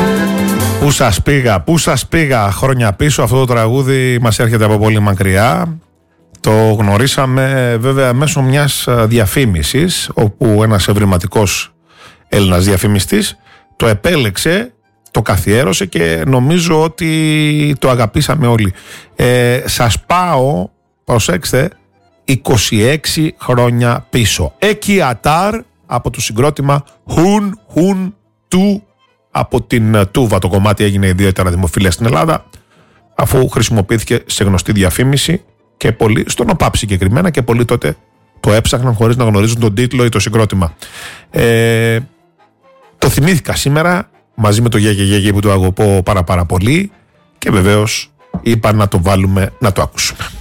Πού σας πήγα χρόνια πίσω. Αυτό το τραγούδι μας έρχεται από πολύ μακριά. Το γνωρίσαμε βέβαια μέσω μιας διαφήμισης, όπου ένας ευρηματικός Έλληνας διαφημιστής το επέλεξε, το καθιέρωσε και νομίζω ότι το αγαπήσαμε όλοι. Σας πάω, προσέξτε, 26 χρόνια πίσω. Εκεί Ατάρ από το συγκρότημα Hun Του. Από την Τούβα το κομμάτι έγινε ιδιαίτερα δημοφιλές στην Ελλάδα, αφού χρησιμοποιήθηκε σε γνωστή διαφήμιση και πολλοί, στον ΟΠΑΠ συγκεκριμένα, και πολλοί τότε το έψαχναν χωρίς να γνωρίζουν τον τίτλο ή το συγκρότημα. Το θυμήθηκα σήμερα μαζί με το Γέγε που το αγαπώ πάρα πολύ, και βεβαίως είπα να το βάλουμε να το ακούσουμε.